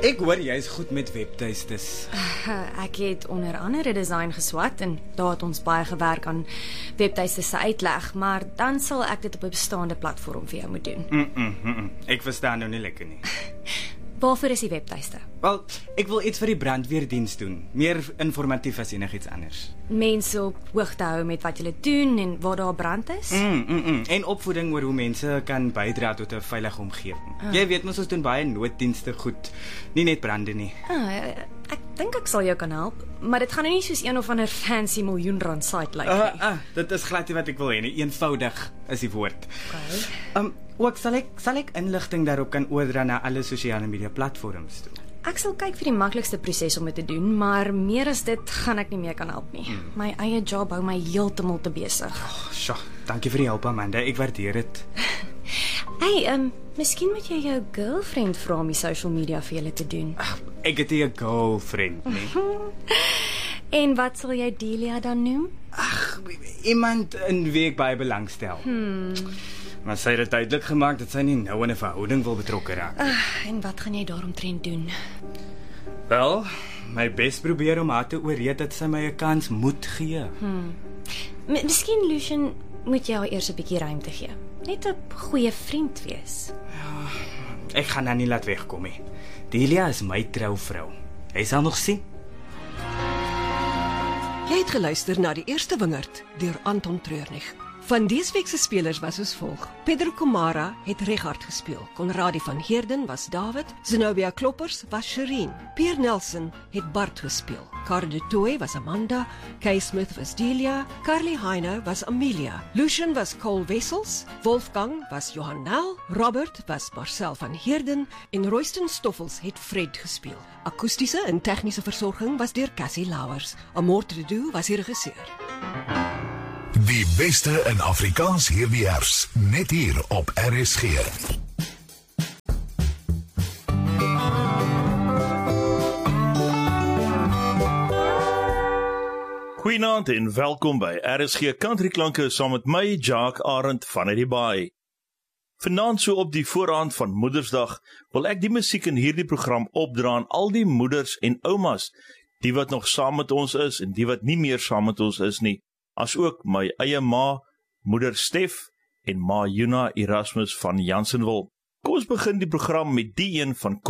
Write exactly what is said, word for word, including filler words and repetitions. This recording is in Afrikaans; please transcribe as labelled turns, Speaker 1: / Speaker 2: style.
Speaker 1: Ek hoor jy is goed met webtuistes.
Speaker 2: Uh, ek het onder andere design geswat en daar het ons baie gewerk aan webtuistes se uitleg, maar dan sal ek dit op 'n bestaande platform vir jou moet doen.
Speaker 1: Mm -mm, mm -mm. Ek verstaan nou nie lekker nie.
Speaker 2: Waarvoor is die webtuiste?
Speaker 1: Wel, ek wil iets vir die brandweerdiens doen. Meer informatief as enigiets anders.
Speaker 2: Mense op hoogte hou met wat julle doen en waar daar brand is?
Speaker 1: Mm, mm, mm. En opvoeding oor hoe mense kan bydra tot 'n veilige omgewing. Ah. Jy weet mos ons doen baie nooddienste goed, nie net brande nie.
Speaker 2: Ah, ek dink ek sal jou kan help, maar dit gaan nou nie soos een of ander fancy miljoen rand site lyk
Speaker 1: Ah,
Speaker 2: nie.
Speaker 1: ah, dit is glad nie wat ek wil hê nie. Eenvoudig is die woord.
Speaker 2: Okay.
Speaker 1: Um, ook sal ek sal ek inligting daarop kan oordra na alle sosiale media platforms toe.
Speaker 2: Ek sal kyk vir die maklikste proses om dit te doen, maar meer as dit gaan ek nie meer kan help nie. Mm. My eie job hou my heeltemal te besig.
Speaker 1: Oh, sja, dankie vir die hulp, Amanda. Ek waardeer dit.
Speaker 2: Hey, um, miskien moet jy jou girlfriend vra om die social media vir julle te doen.
Speaker 1: Ach, ek het nie 'n girlfriend nie.
Speaker 2: En wat sal jy Delia dan noem?
Speaker 1: Ag, iemand in wie ek baie belangstel.
Speaker 2: Hmm.
Speaker 1: Maar sy het dit duidelik gemaak dat sy nie nou in 'n verhouding wil betrokke raak.
Speaker 2: Uh, en wat gaan jy daaromtrent doen?
Speaker 1: Wel, my bes probeer om haar te oorreed dat sy my 'n kans moet gee.
Speaker 2: Hmm. M- Miskien, Lucian, moet jy haar eers 'n bietjie ruimte gee. Net 'n goeie vriend wees.
Speaker 1: Ja, ek gaan haar nie laat wegkom nie. Delia is my trouvrou. Hy sal nog sien.
Speaker 3: Jy het geluister na die eerste wingerd deur Anton Treurnig. Van dese week se spelers was soos volg: Pedro Comara het Richard gespeel, Conradie van Heerden was David, Zenobia Kloppers was Shireen, Pierre Nelson het Bart gespeel, Cara de Tooy was Amanda, Kay Smith was Delia, Carly Heine was Amelia, Lucian was Cole Wessels, Wolfgang was Johan Nel, Robert was Marcel van Heerden en Royston Stoffels het Fred gespeel. Akoestiese en tegniese versorging was deur Cassie Lauers. Amor Tredu was die regisseur.
Speaker 4: Die beste in Afrikaans hierdie herfs, net hier op R S G.
Speaker 5: Goeienaand en welkom by R S G Country Klanke saam met my, Jacques Arend van uit die Baai. Vanaand so op die vooraand van Moedersdag wil ek die musiek in hierdie program opdra aan al die moeders en oumas, die wat nog saam met ons is en die wat nie meer saam met ons is nie, as ook my eie ma, moeder Stef en ma Juna Erasmus van Jansenwil. Kom ons begin die program met die een van